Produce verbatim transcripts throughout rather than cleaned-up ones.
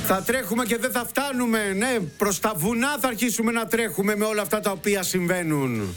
Θα τρέχουμε και δεν θα φτάνουμε. Ναι, προς τα βουνά θα αρχίσουμε να τρέχουμε με όλα αυτά τα οποία συμβαίνουν.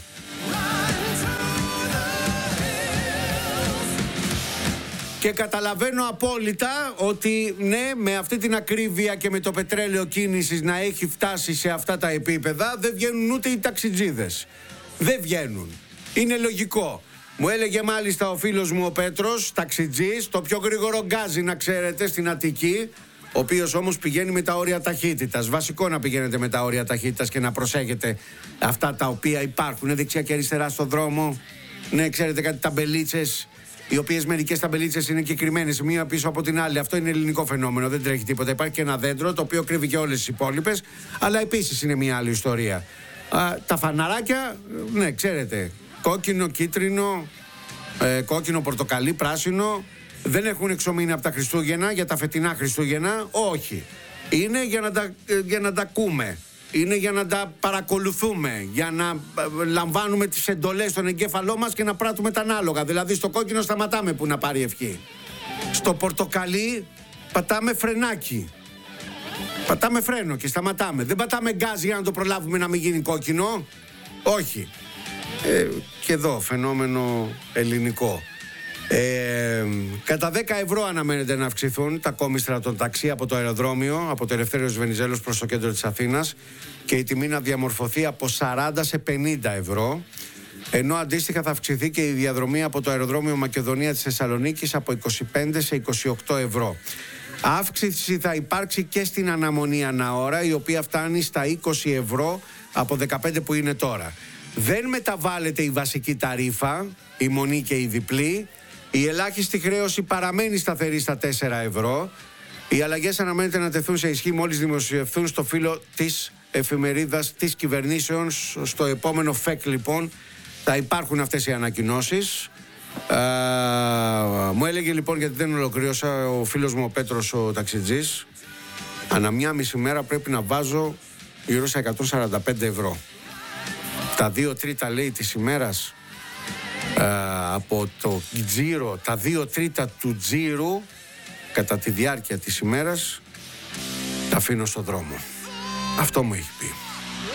Και καταλαβαίνω απόλυτα ότι ναι, με αυτή την ακρίβεια και με το πετρέλαιο κίνησης να έχει φτάσει σε αυτά τα επίπεδα, δεν βγαίνουν ούτε οι ταξιτζίδες. Δεν βγαίνουν. Είναι λογικό. Μου έλεγε μάλιστα ο φίλος μου ο Πέτρος, ταξιτζής, το πιο γρήγορο γκάζι να ξέρετε στην Αττική, ο οποίος όμως πηγαίνει με τα όρια ταχύτητας. Βασικό να πηγαίνετε με τα όρια ταχύτητας και να προσέχετε αυτά τα οποία υπάρχουν δεξιά και αριστερά στον δρόμο. Ναι, ξέρετε κάτι ταμπελίτσες, οι οποίες μερικές ταμπελίτσες είναι κεκριμένες μία πίσω από την άλλη. Αυτό είναι ελληνικό φαινόμενο, δεν τρέχει τίποτα. Υπάρχει και ένα δέντρο το οποίο κρύβει και όλες τις υπόλοιπες, αλλά επίσης είναι μία άλλη ιστορία. Α, τα φαναράκια, ναι, ξέρετε, κόκκινο, κίτρινο, ε, κόκκινο, πορτοκαλί, πράσινο, δεν έχουν εξομείνει από τα Χριστούγεννα, για τα φετινά Χριστούγεννα, όχι. Είναι για να τα, για να τα ακούμε. Είναι για να τα παρακολουθούμε, για να λαμβάνουμε τις εντολές στον εγκέφαλό μας και να πράττουμε τα ανάλογα. Δηλαδή στο κόκκινο σταματάμε που να πάρει ευχή. Στο πορτοκαλί πατάμε φρενάκι. Πατάμε φρένο και σταματάμε. Δεν πατάμε γκάζ για να το προλάβουμε να μην γίνει κόκκινο. Όχι. Ε, και εδώ φαινόμενο ελληνικό. Ε, κατά δέκα ευρώ αναμένεται να αυξηθούν τα κόμιστρα των ταξί από το αεροδρόμιο, από το Ελευθέριος Βενιζέλος προς το κέντρο της Αθήνας, και η τιμή να διαμορφωθεί από σαράντα σε πενήντα ευρώ, ενώ αντίστοιχα θα αυξηθεί και η διαδρομή από το αεροδρόμιο Μακεδονία της Θεσσαλονίκης από είκοσι πέντε σε είκοσι οκτώ ευρώ. Αύξηση θα υπάρξει και στην αναμονή αναώρα, η οποία φτάνει στα είκοσι ευρώ από δεκαπέντε που είναι τώρα. Δεν μεταβάλλεται η βασική ταρίφα, η μονή και η διπλή. Η ελάχιστη χρέωση παραμένει σταθερή στα τέσσερα ευρώ. Οι αλλαγές αναμένεται να τεθούν σε ισχύ μόλις δημοσιευθούν στο φύλλο της εφημερίδας της κυβερνήσεως. Στο επόμενο ΦΕΚ λοιπόν θα υπάρχουν αυτές οι ανακοινώσεις. Α, μου έλεγε λοιπόν, γιατί δεν ολοκλήρωσα, ο φίλος μου ο Πέτρος ο ταξιτζής, ανά μια μισή μέρα πρέπει να βάζω γύρω στα εκατόν σαράντα πέντε ευρώ. Τα δύο τρίτα λέει της ημέρας, Uh, από το τζίρο, τα δύο τρίτα του τζίρου κατά τη διάρκεια της ημέρας τα αφήνω στο δρόμο. Αυτό μου έχει πει.